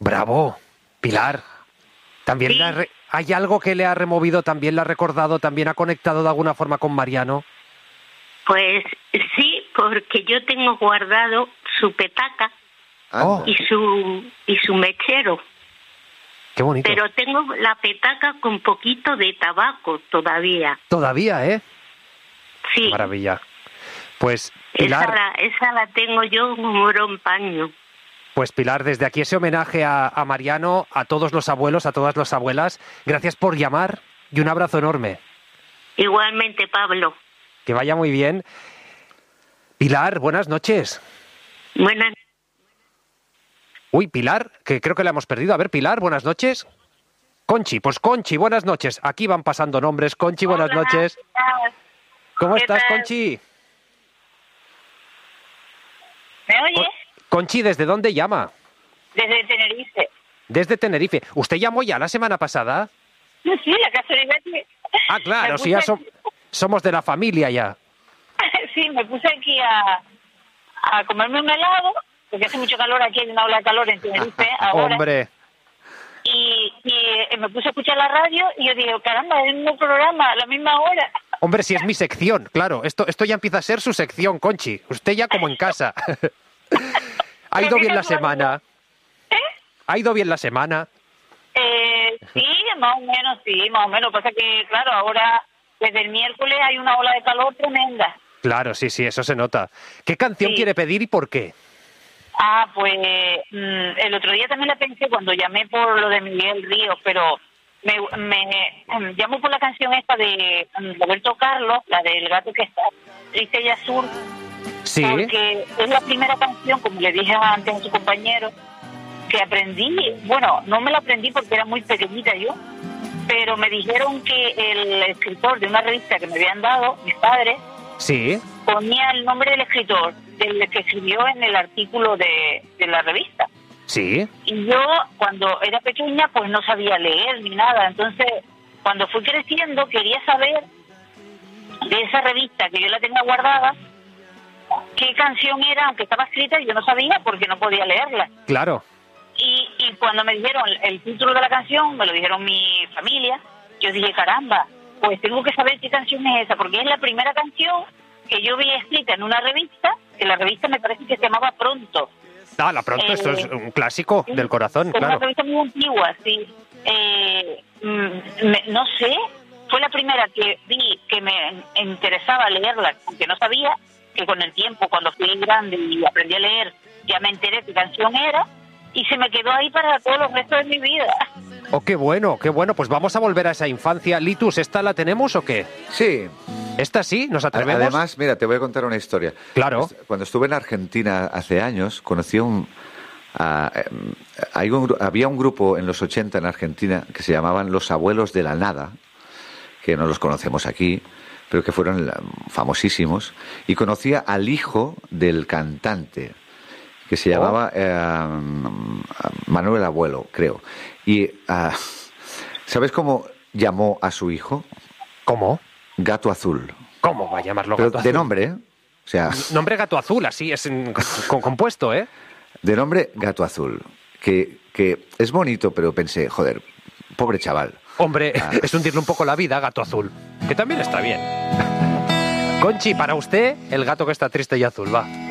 Bravo, Pilar. También Sí. ¿hay algo que le ha removido, también le ha recordado, también ha conectado de alguna forma con Mariano? Pues sí, porque yo tengo guardado su petaca Oh. y su mechero. Qué bonito. Pero tengo la petaca con poquito de tabaco todavía. Todavía, ¿eh? Sí. Qué maravilla. Pues, Pilar, Esa la tengo yo como oro en paño. pues Pilar, desde aquí ese homenaje a Mariano, a todos los abuelos, a todas las abuelas. Gracias por llamar y un abrazo enorme. Igualmente, Pablo. Que vaya muy bien. Pilar, buenas noches. Buenas. Uy, Pilar, que creo que la hemos perdido. A ver, Pilar, buenas noches. Conchi, pues Conchi, buenas noches. Aquí van pasando nombres. Conchi, buenas Hola, noches. ¿qué tal? ¿Cómo ¿Qué estás, tal? Conchi? ¿Me oyes? Conchi, ¿desde dónde llama? Desde Tenerife. Desde Tenerife. ¿Usted llamó ya la semana pasada? Sí, la casualidad que... Ah, claro, Me sí, ya puse- somos de la familia ya. Sí, me puse aquí a comerme un helado, porque hace mucho calor aquí, hay una ola de calor en Tenerife ahora. Hombre, Y me puse a escuchar la radio y yo digo, caramba, es el mismo programa, a la misma hora. hombre, si es mi sección, claro. Esto ya empieza a ser su sección, Conchi. Usted ya como en casa. ¿Ha ido bien la semana? ¿Ha ido bien la semana? Sí, más o menos. Pasa que, claro, ahora, desde el miércoles hay una ola de calor tremenda. Claro, sí, eso se nota. ¿Qué canción Sí. quiere pedir y por qué? Pues el otro día también la pensé cuando llamé por lo de Miguel Ríos, pero me llamo por la canción esta de Roberto Carlos, la del gato que está triste y azul, Sí, porque es la primera canción, como le dije antes a su compañero, que aprendí. Bueno, no me la aprendí porque era muy pequeñita yo, pero me dijeron que el escritor de una revista que me habían dado, mis padres, sí, ponía el nombre del escritor, del que escribió en el artículo de la revista. sí. Y yo, cuando era pequeña, pues no sabía leer ni nada. Entonces, cuando fui creciendo, quería saber de esa revista que yo la tenía guardada, qué canción era, aunque estaba escrita, y yo no sabía porque no podía leerla. Claro. Y cuando me dijeron el título de la canción, me lo dijeron mi familia, yo dije, caramba, pues tengo que saber qué canción es esa, porque es la primera canción que yo vi escrita en una revista, que la revista me parece que se llamaba Pronto. Ah, la pronto, esto es un clásico Sí, del corazón, es una claro. revista muy antigua, sí. No sé, fue la primera que vi que me interesaba leerla, aunque no sabía, que con el tiempo, cuando fui grande y aprendí a leer, ya me enteré qué canción era, y se me quedó ahí para todos los restos de mi vida. Oh, qué bueno, qué bueno. Pues vamos a volver a esa infancia. Litus, ¿esta la tenemos o qué? Sí. ¿Esta sí? ¿Nos atrevemos? Además, mira, te voy a contar una historia. Claro. Cuando estuve en Argentina hace años, conocí había un grupo en los 80 en Argentina que se llamaban Los Abuelos de la Nada, que no los conocemos aquí, pero que fueron famosísimos. Y conocía al hijo del cantante, que se llamaba Manuel Abuelo, creo. Y ¿sabes cómo llamó a su hijo? ¿Cómo? Gato Azul. ¿Cómo va a llamarlo Pero Gato de Azul? nombre, ¿eh? O sea, Nombre Gato Azul, así es compuesto, ¿eh? de nombre Gato Azul. Que es bonito, pero pensé, joder, pobre chaval. Hombre, es hundirle un poco la vida, Gato Azul. Que también está bien. Conchi, para usted, el gato que está triste y azul, va.